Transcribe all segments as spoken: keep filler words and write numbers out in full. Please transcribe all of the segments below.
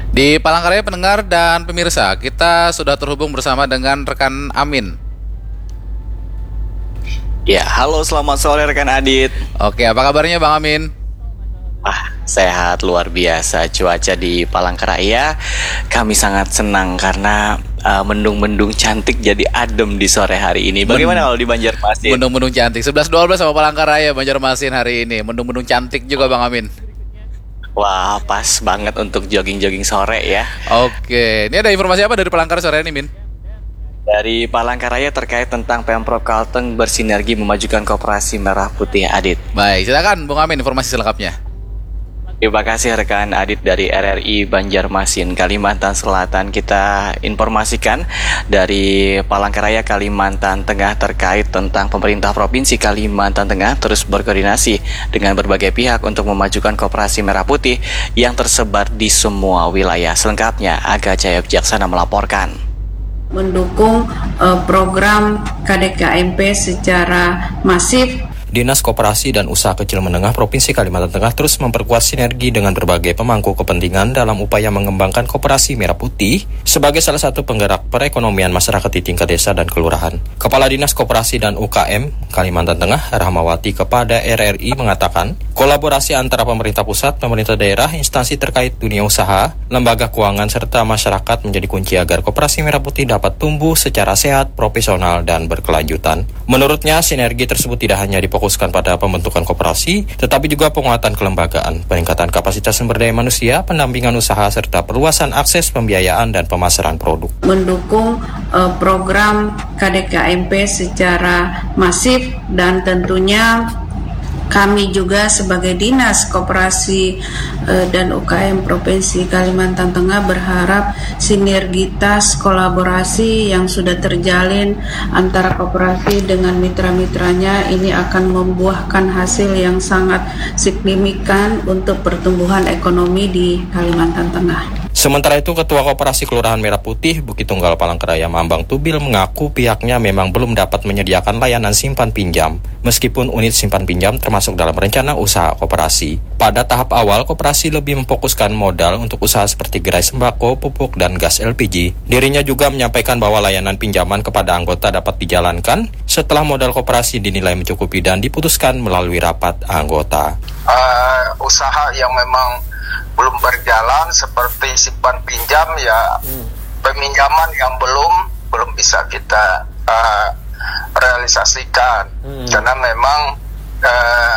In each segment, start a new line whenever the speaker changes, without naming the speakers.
Di Palangkaraya pendengar dan pemirsa, kita sudah terhubung bersama dengan rekan Amin.
Ya, halo selamat sore rekan Adit.
Oke, apa kabarnya Bang Amin?
Ah, sehat luar biasa cuaca di Palangkaraya. Kami sangat senang karena uh, mendung-mendung cantik jadi adem di sore hari ini. Bagaimana kalau di Banjarmasin?
Mendung-mendung cantik, sebelas dua belas sama Palangkaraya, Banjarmasin hari ini. Mendung-mendung cantik juga Bang Amin.
Wah, pas banget untuk jogging-jogging sore ya.
Oke, ini ada informasi apa dari Palangkaraya sore ini, Min?
Dari Palangkaraya terkait tentang Pemprov Kalteng bersinergi memajukan koperasi merah putih Adit.
Baik, silakan Bung Amin informasi selengkapnya.
Terima kasih rekan Adit dari R R I Banjarmasin, Kalimantan Selatan. Kita informasikan dari Palangkaraya, Kalimantan Tengah terkait tentang pemerintah Provinsi Kalimantan Tengah terus berkoordinasi dengan berbagai pihak untuk memajukan koperasi merah putih yang tersebar di semua wilayah. Selengkapnya Aga Jaya Bijaksana melaporkan.
Mendukung uh, program K D K M P secara masif.
Dinas Koperasi dan Usaha Kecil Menengah Provinsi Kalimantan Tengah terus memperkuat sinergi dengan berbagai pemangku kepentingan dalam upaya mengembangkan koperasi merah putih sebagai salah satu penggerak perekonomian masyarakat di tingkat desa dan kelurahan. Kepala Dinas Koperasi dan U K M Kalimantan Tengah, Rahmawati, kepada R R I mengatakan, kolaborasi antara pemerintah pusat, pemerintah daerah, instansi terkait dunia usaha, lembaga keuangan, serta masyarakat menjadi kunci agar koperasi merah putih dapat tumbuh secara sehat, profesional, dan berkelanjutan. Menurutnya, sinergi tersebut tidak hanya difokuskan fokuskan pada pembentukan koperasi, tetapi juga penguatan kelembagaan, peningkatan kapasitas sumber daya manusia, pendampingan usaha, serta perluasan akses pembiayaan dan pemasaran produk.
Mendukung uh, program K D K M P secara masif dan tentunya kami juga sebagai Dinas Koperasi uh, dan U K M Provinsi Kalimantan Tengah berharap sinergitas kolaborasi yang sudah terjalin antara koperasi dengan mitra-mitranya ini akan membuahkan hasil yang sangat signifikan untuk pertumbuhan ekonomi di Kalimantan Tengah.
Sementara itu, Ketua Koperasi Kelurahan Merah Putih Bukit Tunggal Palangkaraya Mambang Tubil mengaku pihaknya memang belum dapat menyediakan layanan simpan pinjam, meskipun unit simpan pinjam termasuk dalam rencana usaha koperasi. Pada tahap awal, koperasi lebih memfokuskan modal untuk usaha seperti gerai sembako, pupuk, dan gas L P G. Dirinya juga menyampaikan bahwa layanan pinjaman kepada anggota dapat dijalankan setelah modal koperasi dinilai mencukupi dan diputuskan melalui rapat anggota.
Uh, usaha yang memang belum berjalan seperti simpan pinjam ya, hmm. peminjaman yang belum belum bisa kita uh, realisasikan, hmm. karena memang uh,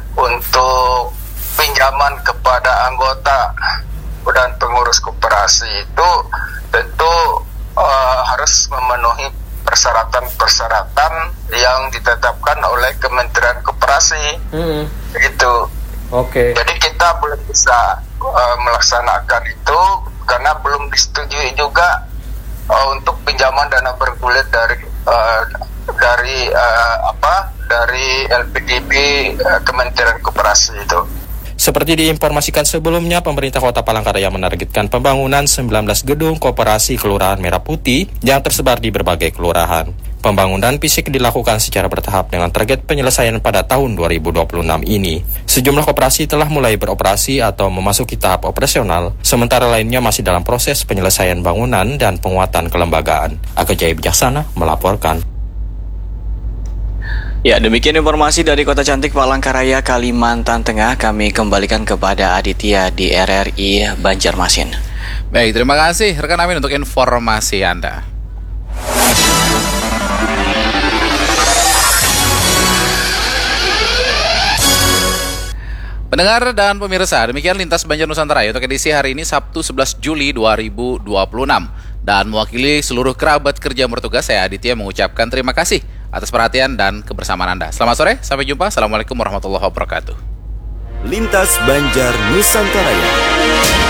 untuk pinjaman kepada anggota dan pengurus koperasi itu tentu uh, harus memenuhi persyaratan-persyaratan yang ditetapkan oleh Kementerian Koperasi, hmm. gitu. Oke. Okay. Jadi kita belum bisa uh, melaksanakan itu karena belum disetujui juga uh, untuk pinjaman dana bergulir dari uh, dari uh, apa dari L P D B uh, Kementerian Koperasi itu.
Seperti diinformasikan sebelumnya, pemerintah Kota Palangkaraya menargetkan pembangunan sembilan belas gedung koperasi Kelurahan Merah Putih yang tersebar di berbagai kelurahan. Pembangunan fisik dilakukan secara bertahap dengan target penyelesaian pada tahun dua ribu dua puluh enam ini. Sejumlah koperasi telah mulai beroperasi atau memasuki tahap operasional, sementara lainnya masih dalam proses penyelesaian bangunan dan penguatan kelembagaan. Aga Jaya Bijaksana melaporkan.
Ya, demikian informasi dari Kota Cantik Palangkaraya, Kalimantan Tengah. Kami kembalikan kepada Aditya di R R I Banjarmasin.
Baik, terima kasih rekan Amin untuk informasi Anda. Pendengar dan pemirsa, demikian Lintas Banjar Nusantara untuk edisi hari ini Sabtu sebelas Juli dua ribu dua puluh enam. Dan mewakili seluruh kerabat kerja bertugas, saya Aditya mengucapkan terima kasih atas perhatian dan kebersamaan Anda. Selamat sore, sampai jumpa. Assalamualaikum warahmatullahi wabarakatuh.
Lintas Banjar Nusantara.